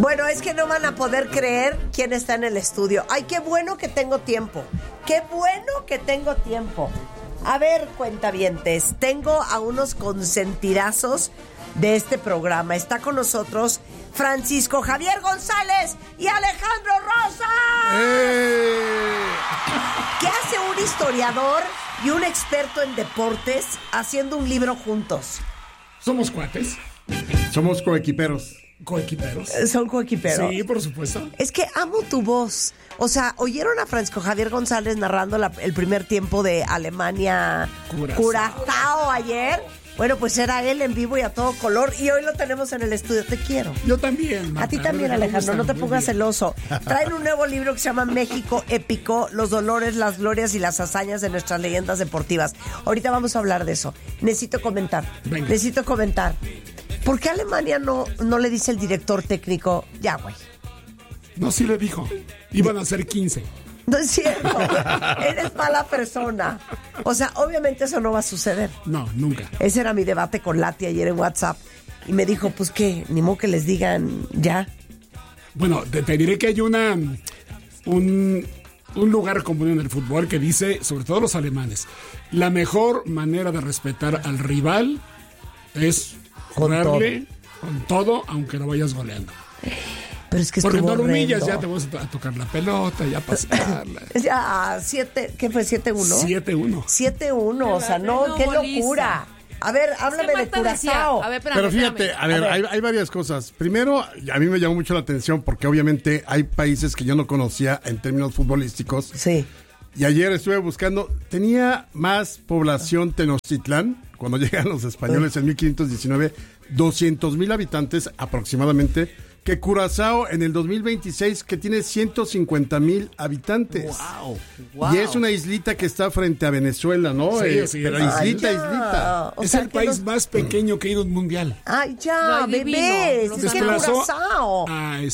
Bueno, es que no van a poder creer quién está en el estudio. Ay, qué bueno que tengo tiempo. Qué bueno que tengo tiempo. A ver, cuentavientes, tengo a unos consentirazos de este programa. Está con nosotros Francisco Javier González y Alejandro Rosa. ¿Qué hace un historiador y un experto en deportes haciendo un libro juntos? Somos cuates. Somos coequiperos. Coequiperos. ¿Son coequiperos? Sí, por supuesto. Es que amo tu voz. O sea, ¿oyeron a Francisco Javier González narrando el primer tiempo de Alemania Curazao ayer? Bueno, pues era él en vivo y a todo color. Y hoy lo tenemos en el estudio. Te quiero. Yo también, Marta. A ti también, Alejandro. No te pongas celoso. Traen un nuevo libro que se llama México Épico: los dolores, las glorias y las hazañas de nuestras leyendas deportivas. Ahorita vamos a hablar de eso. Necesito comentar. Venga. Necesito comentar. ¿Por qué Alemania no le dice el director técnico, ya, güey? No, sí le dijo. Iban a ser 15. No es cierto. Eres mala persona. O sea, obviamente eso no va a suceder. No, nunca. Ese era mi debate con Lati ayer en WhatsApp. Y me dijo, pues qué, ni modo que les digan ya. Bueno, te diré que hay un lugar común en el fútbol que dice, sobre todo los alemanes, la mejor manera de respetar al rival es jugarle con todo, aunque lo vayas goleando. Pero es que porque no lo horrendo. humillas, ya te vas a tocar la pelota, ya pasearla. Ya, 7, ¿qué fue? 7-1. 7-1. 7-1, o sea, no, qué locura. A ver, háblame de Curazao. A ver, espérame, Pero fíjate, a ver. Hay varias cosas. Primero, a mí me llamó mucho la atención porque obviamente hay países que yo no conocía en términos futbolísticos. Sí. Y ayer estuve buscando, tenía más población Tenochtitlán, cuando llegan los españoles en 1519, 200,000 habitantes aproximadamente, que Curazao en el 2026, que tiene 150,000 habitantes. Wow. Y es una islita que está frente a Venezuela, ¿no? Sí, pero sí. islita. O Es sea, el que país más pequeño que ha ido a un mundial. Ay, ya, No, hay divino. bebés. Los Es que desplazó Curazao.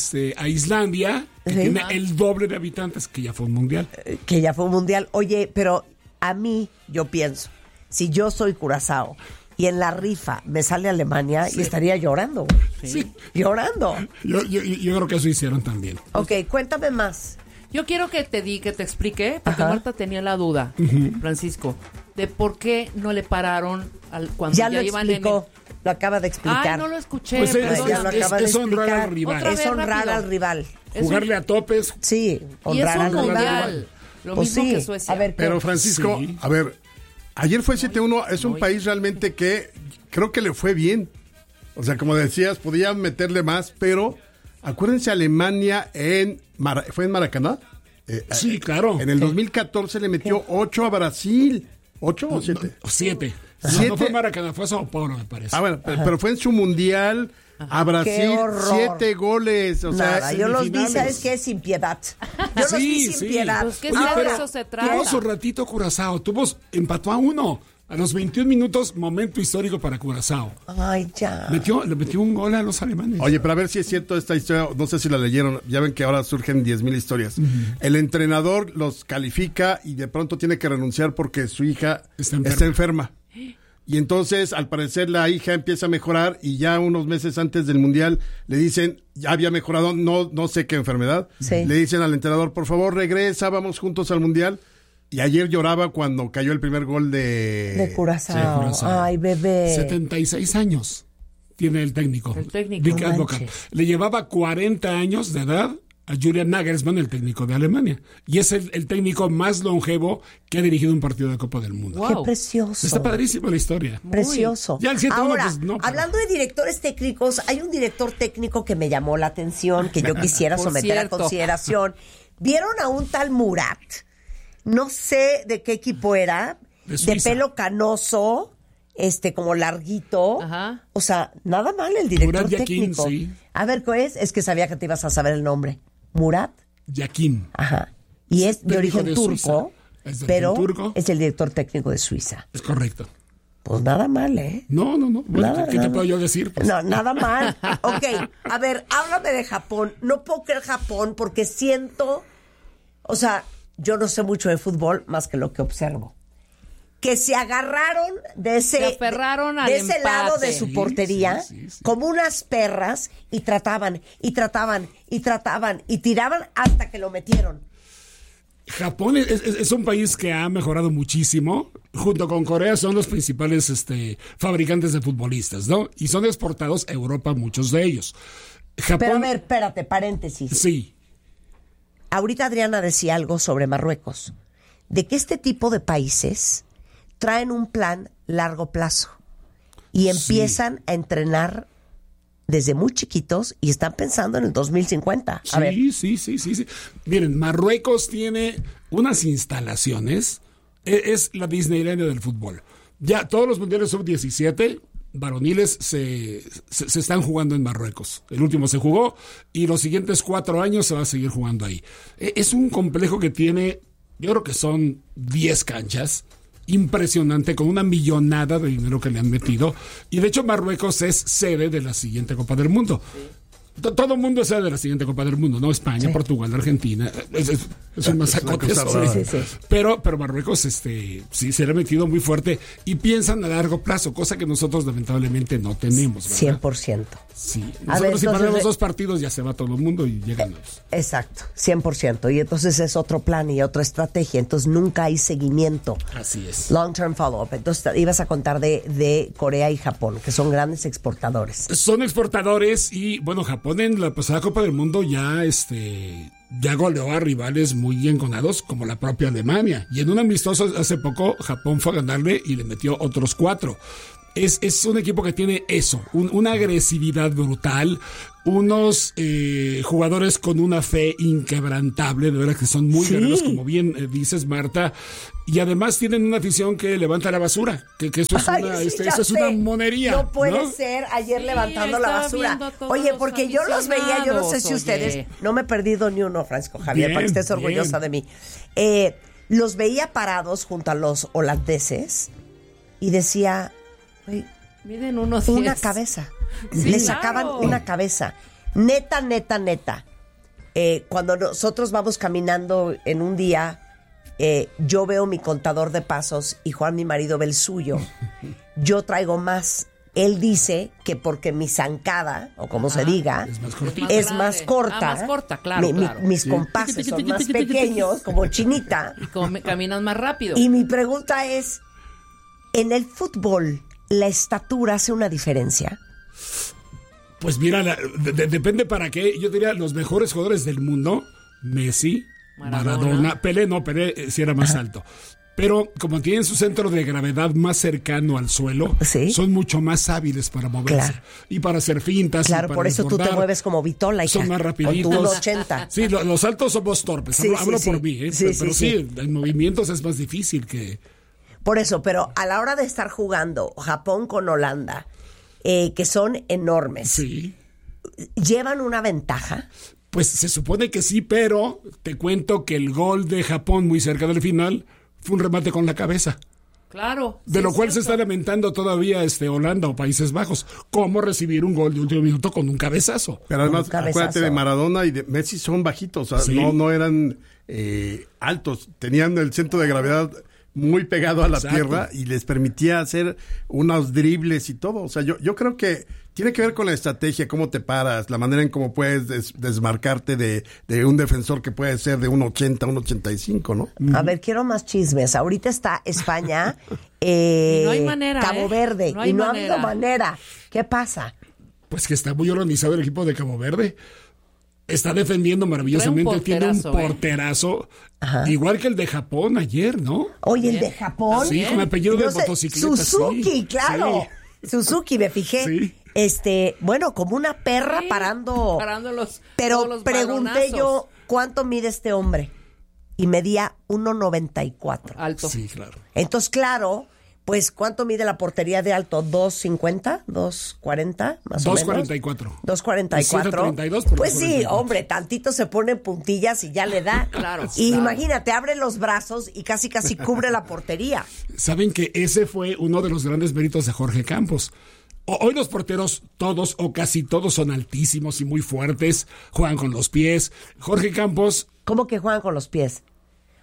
a Islandia, que Sí. tiene el doble de habitantes, que ya fue un mundial. Que ya fue un mundial. Oye, pero a mí, yo pienso, si yo soy Curazao y en la rifa me sale Alemania, y estaría llorando, güey. Sí. Llorando. Yo creo que eso hicieron también. Ok, cuéntame más. Yo quiero que te explique, porque Ajá. Marta tenía la duda, Francisco, de por qué no le pararon cuando Ya ya lo iban explicó, lo acaba de explicar. Ay, no lo escuché. Pues perdón. ya lo acaba de es honrar explicar. al rival. Otra Es vez, honrar rápido. al rival. Es Jugarle a topes. Sí, Y es honrar un al rival. mundial. Lo Pues mismo sí. que Suecia. A ver, Pero Francisco, Sí. a ver, ayer fue 7-1, es un país realmente que creo que le fue bien. O sea, como decías, podían meterle más, pero acuérdense, Alemania ¿fue en Maracaná? Sí, claro. En el 2014 le metió 8 a Brasil. ¿8 o 7? 7. Siete. No fue Maracaná, fue Sao Paulo, me parece. Ah, bueno, pero fue en su mundial a Brasil, Qué horror. 7 goles. O sea, nada, yo los vi, semifinales. ¿sabes qué? Sin piedad. Yo los vi sin piedad. Pues, ¿qué Oye, de pero eso se trata? tuvo su ratito Curazao, empató a 1. A los 21 minutos, momento histórico para Curazao. Ay, ya. Le metió un gol a los alemanes. Oye, pero a ver si es cierto esta historia, no sé si la leyeron, ya ven que ahora surgen 10,000 historias. El entrenador los califica y de pronto tiene que renunciar porque su hija está enferma. Y entonces, al parecer, la hija empieza a mejorar y ya unos meses antes del Mundial le dicen, ya había mejorado, no sé qué enfermedad. Sí. Le dicen al entrenador, por favor, regresa, vamos juntos al Mundial. Y ayer lloraba cuando cayó el primer gol De Curazao. Sí, Curazao. Ay, bebé. 76 años tiene el técnico. El técnico. Vic No Advocat. manches. Le llevaba 40 años de edad a Julian Nagelsmann, el técnico de Alemania. Y es el técnico más longevo que ha dirigido un partido de Copa del Mundo. Wow. Qué precioso. Está padrísima la historia. Precioso. Ya el 7-1, Ahora, pues, no, pero- hablando de directores técnicos, hay un director técnico que me llamó la atención, que yo quisiera Por someter cierto. a consideración. ¿Vieron a un tal Murat? No sé de qué equipo era, De Suiza. pelo canoso, como larguito. Ajá. O sea, nada mal el director Murat Yakin, técnico. sí. A ver, ¿cuál es? Es que sabía que te ibas a saber el nombre. Murat. Yakin. Ajá. Y es de Técnico origen de turco, Suiza. Es de pero origen turco. es el director técnico de Suiza. Es correcto. Pues nada mal, ¿eh? No. Bueno, Nada, ¿qué te nada. puedo yo decir? Pues, No, nada mal. Ok, a ver, háblame de Japón. No puedo creer Japón porque siento, o sea, yo no sé mucho de fútbol más que lo que observo. que se agarraron de ese, Se aferraron al de ese lado empate. de su Sí, portería sí. como unas perras y trataban y tiraban hasta que lo metieron. Japón es un país que ha mejorado muchísimo. Junto con Corea son los principales fabricantes de futbolistas, ¿no? Y son exportados a Europa muchos de ellos. Japón, Pero a ver, espérate, paréntesis. sí, Ahorita Adriana decía algo sobre Marruecos, de que este tipo de países traen un plan largo plazo y empiezan a entrenar desde muy chiquitos y están pensando en el 2050. A ver. Sí. Miren, Marruecos tiene unas instalaciones, es la Disneylandia del fútbol. Ya todos los mundiales sub-17 varoniles se están jugando en Marruecos. El último se jugó y los siguientes 4 años se va a seguir jugando ahí. Es un complejo que tiene, yo creo que son 10 canchas. Impresionante, con una millonada de dinero que le han metido. Y de hecho Marruecos es sede de la siguiente Copa del Mundo. Todo el mundo es sede de la siguiente Copa del Mundo, ¿no? España, Portugal, Argentina. Es un masacote. Sí. Pero Marruecos sí se le ha metido muy fuerte y piensan a largo plazo, cosa que nosotros lamentablemente no tenemos, ¿verdad? 100%. Sí. A ver, Nosotros si entonces, perdemos 2 partidos ya se va todo el mundo y llegan los... Exacto, 100%. Y entonces es otro plan y otra estrategia. Entonces nunca hay seguimiento. Así es. Long term follow-up. Entonces ibas a contar de Corea y Japón, que son grandes exportadores. Son exportadores y, bueno, Japón en la pasada Copa del Mundo ya goleó a rivales muy enconados como la propia Alemania. Y en un amistoso hace poco Japón fue a ganarle y le metió otros 4. Es un equipo que tiene eso, una agresividad brutal, unos jugadores con una fe inquebrantable, de verdad que son muy guerreros, como bien dices, Marta, y además tienen una afición que levanta la basura, que esto es eso es una monería. No puede ser ayer levantando la basura. Oye, porque yo los veía, yo no sé si ustedes, no me he perdido ni uno, Francisco Javier, Bien, para que estés orgullosa bien. de mí. Los veía parados junto a los holandeses y decía... Miden unos una 10. cabeza. Sí, Le sacaban claro. una cabeza. Neta. Cuando nosotros vamos caminando en un día, yo veo mi contador de pasos y Juan, mi marido, ve el suyo. Yo traigo más. Él dice que porque mi zancada, o como se diga, Es más cortita. es más corta. más corta, claro. Mis compases son más pequeños, como Chinita. Y caminas más rápido. Y mi pregunta es, ¿en el fútbol la estatura hace una diferencia? Pues mira, depende para qué. Yo diría los mejores jugadores del mundo, Messi, Maradona, Pelé sí era más alto. Pero como tienen su centro de gravedad más cercano al suelo, ¿Sí? son mucho más hábiles para moverse. Claro. Y para hacer fintas. Claro, y para por eso tú te desbordar. mueves como Vitola, hija. Son más rapiditos. Con tu 1.80. Sí, los altos somos torpes. Sí, hablo sí, por sí. mí, ¿eh? Sí, Pero sí, sí, en movimientos es más difícil que... Por eso, pero a la hora de estar jugando Japón con Holanda, que son enormes, Sí. ¿llevan una ventaja? Pues se supone que sí, pero te cuento que el gol de Japón muy cerca del final fue un remate con la cabeza. Claro. De sí, lo es cual se cierto. está lamentando todavía Holanda o Países Bajos. ¿Cómo recibir un gol de último minuto con un cabezazo? Pero además, Un cabezazo. acuérdate de Maradona y de Messi son bajitos, o sea, Sí. no eran altos, tenían el centro de gravedad muy pegado a la Exacto. tierra y les permitía hacer unos dribles y todo. O sea, yo creo que tiene que ver con la estrategia, cómo te paras, la manera en cómo puedes desmarcarte de un defensor que puede ser de 1.80, 1.85, ¿no? A ver, quiero más chismes. Ahorita está España, Y no hay manera, Cabo Verde, no hay y no manera. ha habido manera. ¿Qué pasa? Pues que está muy organizado el equipo de Cabo Verde. Está defendiendo maravillosamente. Trae un Tiene un porterazo, porterazo. Ajá. Igual que el de Japón ayer, ¿no? Oye, el de Japón. Sí, con apellido de No sé, motocicleta. Suzuki, sí. claro. Sí. Suzuki, me fijé. Sí. Bueno, como una perra Sí, parando. parando los- Pero todos los pregunté balonazos. yo, ¿cuánto mide este hombre? Y medía 1.94. Alto. Sí, claro. Entonces, claro, pues, ¿cuánto mide la portería de alto? ¿2.50? ¿2.40? Más o menos. 2.44. 2.44. 132 por Pues sí, 44. hombre, tantito se pone en puntillas y ya le da. Claro, Y claro. imagínate, abre los brazos y casi cubre la portería. Saben que ese fue uno de los grandes méritos de Jorge Campos. Hoy los porteros, todos o casi todos, son altísimos y muy fuertes, juegan con los pies. Jorge Campos, ¿Cómo que juegan con los pies?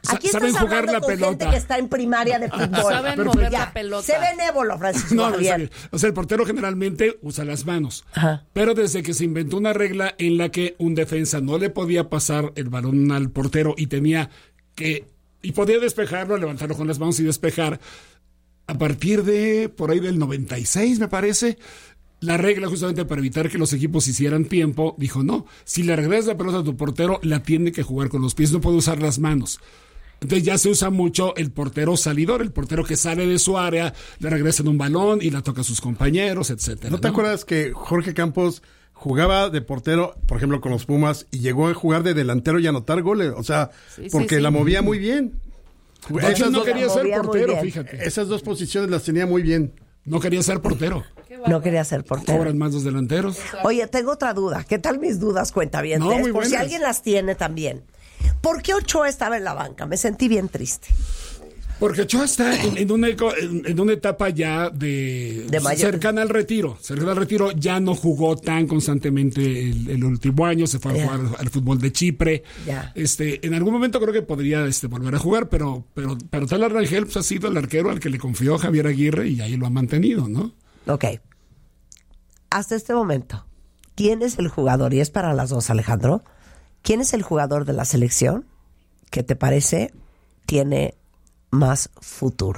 Aquí saben estás jugar hablando la con pelota. gente que está en primaria de fútbol. Saben Perfecto. mover Ya, la pelota. sé benévolo, Francisco No, Javier. está bien. O sea, el portero generalmente usa las manos. Ajá. Pero desde que se inventó una regla en la que un defensa no le podía pasar el balón al portero y podía despejarlo, levantarlo con las manos y despejar, a partir de por ahí del 96, me parece, la regla justamente para evitar que los equipos hicieran tiempo, dijo no, si le regresas la pelota a tu portero, la tiene que jugar con los pies, no puede usar las manos. Entonces ya se usa mucho el portero salidor, el portero que sale de su área, le regresa en un balón y la toca a sus compañeros, etcétera. ¿No te acuerdas que Jorge Campos jugaba de portero, por ejemplo, con los Pumas, y llegó a jugar de delantero y anotar goles? O sea, porque la movía muy bien. De hecho, no quería ser movía muy portero, bien. fíjate. Esas dos posiciones las tenía muy bien. No quería ser portero. No quería ser portero. Cobran más los delanteros. Oye, tengo otra duda. ¿Qué tal mis dudas, cuentavientes? No, muy Por si buenas. alguien las tiene también. ¿Por qué Ochoa estaba en la banca? Me sentí bien triste. Porque Ochoa está en una etapa ya de mayor. cercana al retiro. Cercana al retiro, ya no jugó tan constantemente el último año, se fue a jugar al fútbol de Chipre. Ya. En algún momento creo que podría volver a jugar, pero Talar Rangel pues, ha sido el arquero al que le confió Javier Aguirre y ahí lo ha mantenido, ¿no? Ok. Hasta este momento, ¿quién es el jugador? Y es para las dos, Alejandro. ¿Quién es el jugador de la selección que te parece tiene más futuro?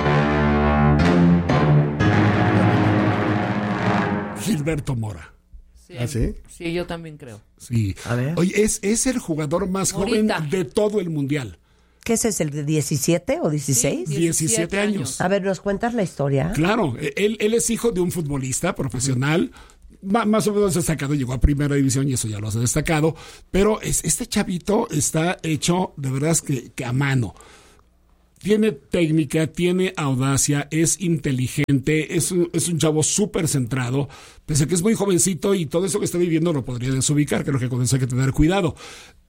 Gilberto Mora. Sí, ¿Ah, sí? Sí, yo también creo. Sí. A ver. Oye, es el jugador más Morita. joven de todo el mundial. ¿Qué es el de 17 o 16? Sí, 17 años. A ver, ¿nos cuentas la historia? Claro, él es hijo de un futbolista profesional, más o menos destacado, llegó a primera división y eso ya lo hace destacado, pero este chavito está hecho de verdad que a mano. Tiene técnica, tiene audacia, es inteligente, es un chavo súper centrado, pese a que es muy jovencito y todo eso que está viviendo lo podría desubicar, creo que con eso hay que tener cuidado.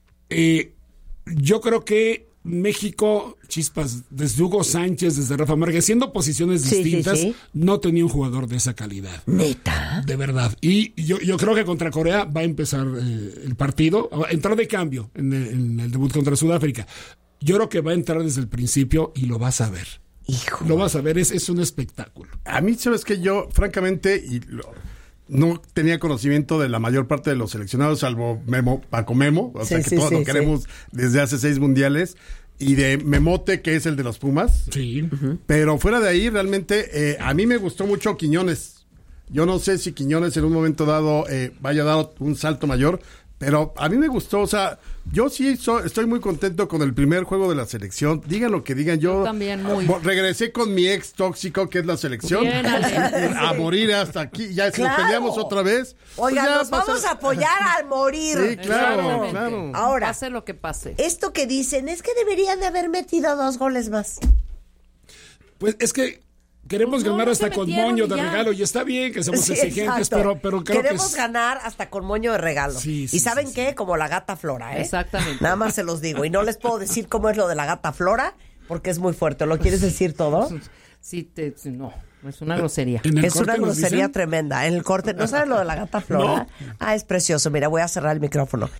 Yo creo que México, chispas, desde Hugo Sánchez, desde Rafa Márquez, siendo posiciones distintas, no tenía un jugador de esa calidad. ¿Neta? De verdad. Y yo creo que contra Corea va a empezar el partido, entrar de cambio en el debut contra Sudáfrica. Yo creo que va a entrar desde el principio y lo vas a ver. Hijo. Lo vas a ver, es un espectáculo. A mí, sabes que yo, francamente, no tenía conocimiento de la mayor parte de los seleccionados, salvo Paco Memo, o sea que todos lo queremos desde hace 6 mundiales, y de Memote, que es el de los Pumas. Sí. Pero fuera de ahí, realmente, a mí me gustó mucho Quiñones. Yo no sé si Quiñones en un momento dado vaya a dar un salto mayor, pero a mí me gustó, o sea, yo sí estoy muy contento con el primer juego de la selección. Digan lo que digan, yo también muy. Regresé con mi ex tóxico, que es la selección, Bien, Ale. a morir hasta aquí. Ya si nos Claro. peleamos otra vez. Oigan, pues ya nos vamos a apoyar al morir. Sí, claro, Exactamente. claro. Ahora, Pase lo que pase. esto que dicen es que deberían de haber metido 2 goles más. Pues es que queremos No, ganar no hasta se con metieron moño y de ya. regalo y está bien que seamos Sí, exigentes, exacto. pero creo queremos que ganar hasta con moño de regalo. Sí, ¿Y saben sí. qué? Como la gata Flora, ¿eh? Exactamente. Nada más se los digo. Y no les puedo decir cómo es lo de la gata Flora, porque es muy fuerte. ¿Lo quieres decir todo? No, es una grosería. En el Es una corte nos grosería dicen, tremenda. En el corte, ¿no sabes lo de la gata Flora? No. Ah, es precioso. Mira, voy a cerrar el micrófono.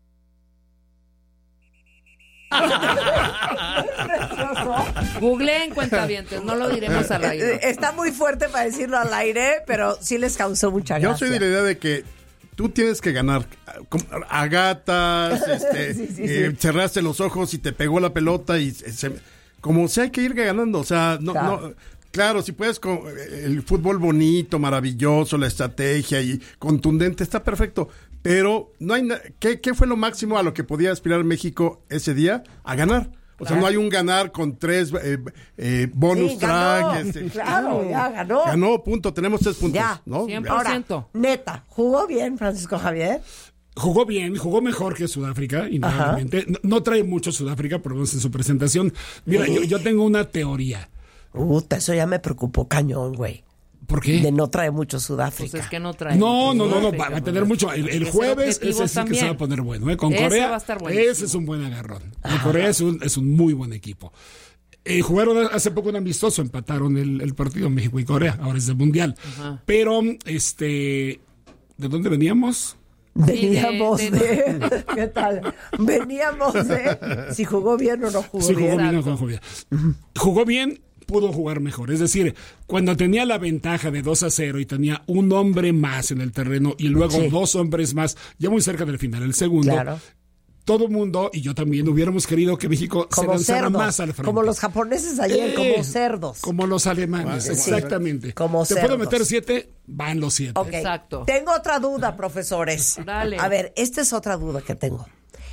Googleen cuentavientes, no lo diremos al aire. Está muy fuerte para decirlo al aire, pero sí les causó mucha Yo gracia. soy de la idea de que tú tienes que ganar. A gatas, cerraste los ojos y te pegó la pelota y como sea hay que ir ganando. O sea, claro, si puedes con el fútbol bonito, maravilloso, la estrategia y contundente, está perfecto. Pero no hay ¿qué fue lo máximo a lo que podía aspirar México ese día? A ganar. O sea, no hay un ganar con 3 bonus Sí, ganó. track. Claro, ya ganó. Ganó, punto. Tenemos 3 puntos. Ya. ¿no? 100%. Ahora, neta, ¿jugó bien Francisco Javier? jugó bien, jugó mejor que Sudáfrica, indudablemente. No trae mucho Sudáfrica, por lo menos en su presentación. Mira, yo tengo una teoría. Eso ya me preocupó cañón, güey. ¿Por qué? De no trae mucho Sudáfrica. Pues es que no trae. No, mucho va Sudáfrica, a tener mucho. El jueves, ese sí que se va a poner bueno. Con Ese Corea, va a estar buenísimo. ese es un buen agarrón. Corea es un muy buen equipo. Jugaron hace poco un amistoso, empataron el partido México y Corea, ahora es del Mundial. Ajá. Pero, ¿de dónde veníamos? Veníamos de ¿qué tal? Veníamos de si jugó bien o no jugó Sí, bien. jugó bien o no jugó bien. Jugó bien, pudo jugar mejor. Es decir, cuando tenía la ventaja de 2-0 y tenía un hombre más en el terreno y luego Sí. 2 hombres más, ya muy cerca del final, el segundo, Claro. todo el mundo, y yo también, hubiéramos querido que México se Como lanzara cerdos, más al frente. como los japoneses ayer, como cerdos. Como los alemanes, Sí. exactamente. Como Te puedo cerdos. meter 7, van los 7. Ok, Exacto. tengo otra duda, profesores. Dale. A ver, esta es otra duda que tengo.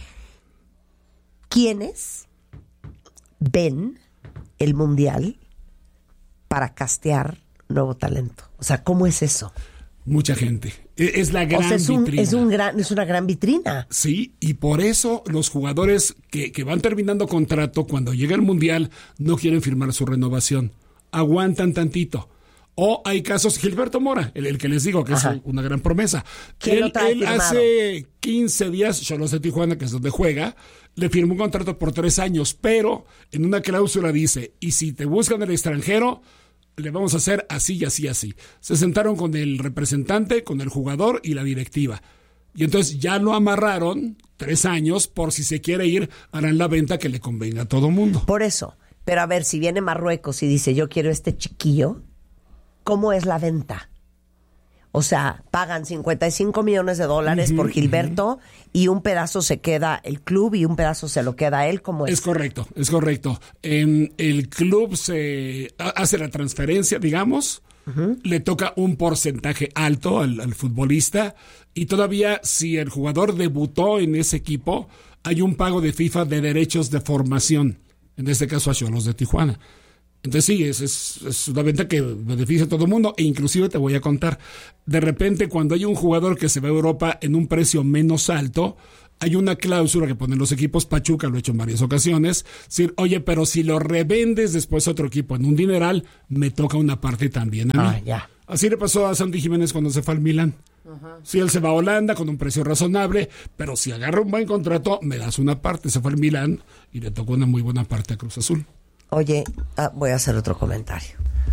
¿Quiénes ven el Mundial para castear nuevo talento? O sea, ¿cómo es eso? Mucha gente. Es la gran O sea, vitrina. es una gran vitrina. Sí, y por eso los jugadores que van terminando contrato, cuando llega el Mundial, no quieren firmar su renovación. Aguantan tantito. O hay casos, Gilberto Mora, el que les digo que Ajá. es una gran promesa. ¿Quién lo trae Él firmado? hace 15 días, Xolos de Tijuana, que es donde juega, le firmó un contrato por 3 años, pero en una cláusula dice, y si te buscan el extranjero, le vamos a hacer así y así y así. Se sentaron con el representante, con el jugador y la directiva. Y entonces ya lo amarraron 3 años por si se quiere ir, harán la venta que le convenga a todo mundo. Por eso. Pero a ver, si viene Marruecos y dice, yo quiero este chiquillo, ¿cómo es la venta? O sea, pagan $55 millones por Gilberto y un pedazo se queda el club y un pedazo se lo queda él. ¿Cómo es? Es correcto, es correcto. El club se hace la transferencia, digamos, le toca un porcentaje alto al futbolista y todavía si el jugador debutó en ese equipo, hay un pago de FIFA de derechos de formación, en este caso a Xolos de Tijuana. Entonces sí, es una venta que beneficia a todo el mundo e inclusive te voy a contar, de repente cuando hay un jugador que se va a Europa en un precio menos alto, hay una cláusula que ponen los equipos, Pachuca lo ha hecho en varias ocasiones, decir, oye, pero si lo revendes después a otro equipo en un dineral, me toca una parte también a mí. Ya. Así le pasó a Santi Jiménez cuando se fue al Milán. Si él se va a Holanda con un precio razonable, pero si agarra un buen contrato, me das una parte. Se fue al Milán y le tocó una muy buena parte a Cruz Azul. Oye, voy a hacer otro comentario.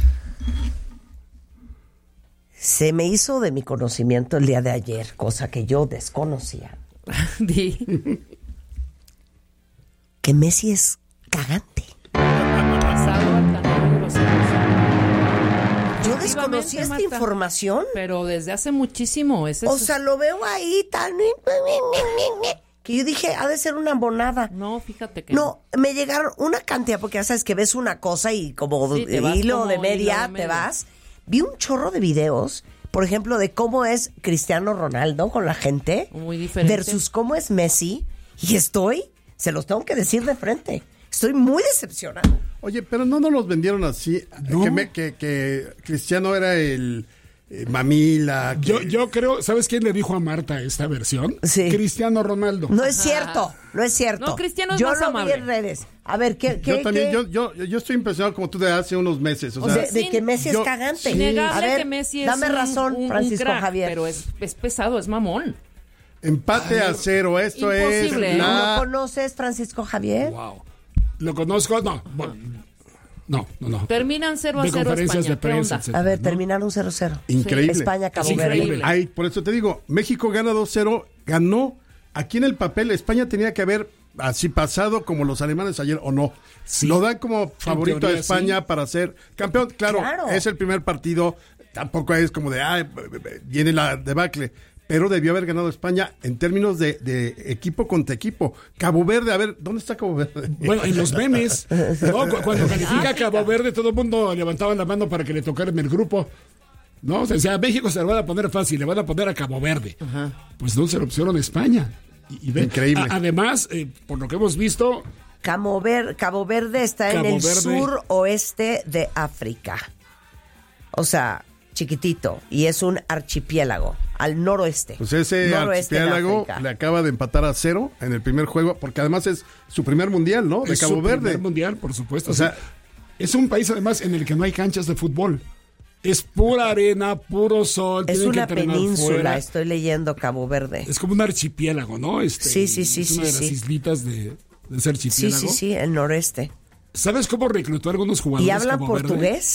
Se me hizo de mi conocimiento el día de ayer, cosa que yo desconocía, Di. que Messi es cagante. Yo desconocía esta Marta, información. Pero desde hace muchísimo. O sea, lo veo ahí tan... que yo dije, ha de ser una monada. No, fíjate que No, me llegaron una cantidad, porque ya sabes que ves una cosa y como Sí, te vas hilo como de media hilo de te media. vas. Vi un chorro de videos, por ejemplo, de cómo es Cristiano Ronaldo con la gente Muy diferente. versus cómo es Messi. Y se los tengo que decir de frente, estoy muy decepcionada. Oye, pero no nos los vendieron así. No. Que Cristiano era el mamila. Yo creo, ¿sabes quién le dijo a Marta esta versión? Sí. Cristiano Ronaldo. No es cierto, no es cierto. No, Cristiano es yo más lo amable. vi en redes. A ver, ¿qué? Yo también, yo estoy impresionado como tú de hace unos meses. O sea, de que Messi es yo- cagante. Innegable A ver, que Messi es dame razón, un Francisco crack, Javier. pero es pesado, es mamón. empate a 0, esto Imposible, es ¿No la... lo conoces, Francisco Javier? Wow. ¿Lo conozco? No. Bueno, no. Terminan 0-0 De conferencias España. de prensa, ¿Qué onda? A ver, ¿no? terminaron 0-0. Increíble. España, Cabo Es Verde. increíble. Ay, por eso te digo, México gana 2-0, ganó. Aquí en el papel, España tenía que haber así pasado como los alemanes ayer, ¿o no? Sí. Lo dan como favorito teoría, a España sí. para ser campeón. Claro, Claro. es el primer partido, tampoco es como de, viene la debacle. Pero debió haber ganado España en términos de equipo contra equipo. Cabo Verde, a ver, ¿dónde está Cabo Verde? Bueno, en los memes, ¿no? Cuando califica a Cabo Verde, todo el mundo levantaba la mano para que le tocara en el grupo. ¿No? O sea, a México se lo van a poner fácil, le van a poner a Cabo Verde. Pues no, se lo pusieron a España. Y ve, Increíble. Además, por lo que hemos visto, Cabo Verde está en Cabo el Verde. suroeste de África. O sea, chiquitito. Y es un archipiélago al noroeste. Pues ese Noroeste de archipiélago África. le acaba de empatar a 0 en el primer juego, porque además es su primer mundial, ¿no? De es Cabo su Verde. primer mundial, por supuesto. O sea, es un país además en el que no hay canchas de fútbol. Es pura arena, puro sol. Es tienen que una entrenar península, fuera. estoy leyendo Cabo Verde. Es como un archipiélago, ¿no? Sí, sí, sí, es una de sí, las sí. islitas de ese Sí, archipiélago. sí, sí, el noreste. ¿Sabes cómo reclutó a algunos jugadores? ¿Y hablan Cabo Verde? portugués?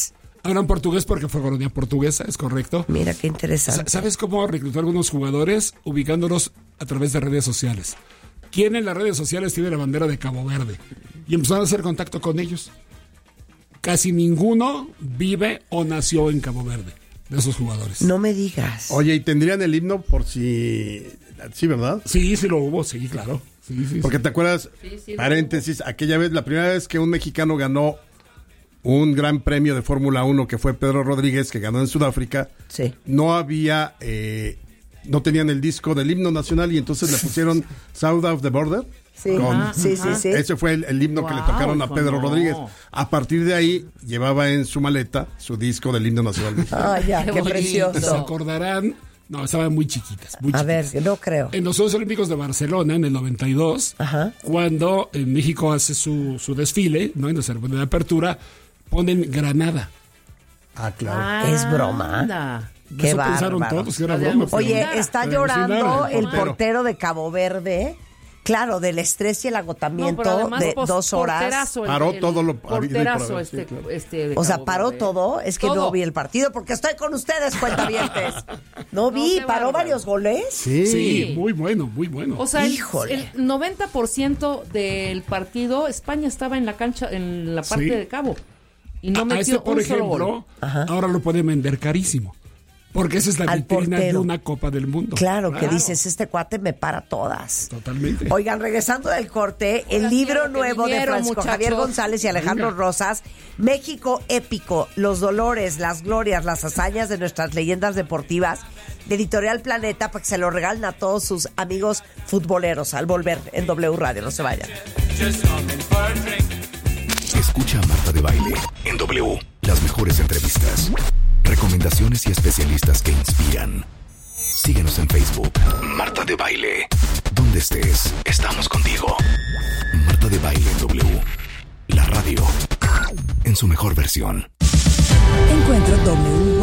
Hablan portugués porque fue colonia portuguesa, es correcto. Mira, qué interesante. ¿Sabes cómo reclutó a algunos jugadores? Ubicándolos a través de redes sociales. ¿Quién en las redes sociales tiene la bandera de Cabo Verde? Y empezaron a hacer contacto con ellos. Casi ninguno vive o nació en Cabo Verde, de esos jugadores. No me digas. Oye, ¿y tendrían el himno por si... Sí, ¿verdad? Sí, sí lo hubo, sí, claro. Sí. Porque te acuerdas, paréntesis, aquella vez, la primera vez que un mexicano ganó un gran premio de Fórmula 1, que fue Pedro Rodríguez, que ganó en Sudáfrica, no había, no tenían el disco del himno nacional y entonces le pusieron South of the Border. Sí, sí. Ese fue el himno que le tocaron a Pedro Rodríguez. A partir de ahí, llevaba en su maleta su disco del himno nacional. Ah, ya, qué precioso. Se acordarán, no, estaban muy chiquitas. A ver, no creo. En los Juegos Olímpicos de Barcelona, en el 92, cuando en México hace su desfile, ¿no? En la ceremonia de apertura, ponen Granada. Ah, claro. Es broma. Qué Eso pensaron bárbaro. todos que era broma. Oye, está llorando el portero de Cabo Verde. Claro, del estrés y el agotamiento de 2 horas. Paró todo lo porterazo o sea, paró todo. Es que no vi el partido porque estoy con ustedes, cuentavientes. No vi, paró varios goles. Sí, muy bueno, muy bueno. O sea, el 90% del partido, España estaba en la cancha, en la parte de Cabo. Y no metió por un ejemplo, solo gol. Ahora lo pueden vender carísimo. Porque esa es la vitrina de una Copa del Mundo. Claro, que dices, este cuate me para todas. Totalmente. Oigan, regresando del corte, el libro nuevo de Francisco Javier González y Alejandro Rosas, México épico, los dolores, las glorias, las hazañas de nuestras leyendas deportivas, de Editorial Planeta, para que se lo regalen a todos sus amigos futboleros al volver en W Radio. No se vayan. Escucha a Marta de Baile en W. Las mejores entrevistas, recomendaciones y especialistas que inspiran. Síguenos en Facebook. Marta de Baile. Donde estés, estamos contigo. Marta de Baile en W. La radio en su mejor versión. Encuentra W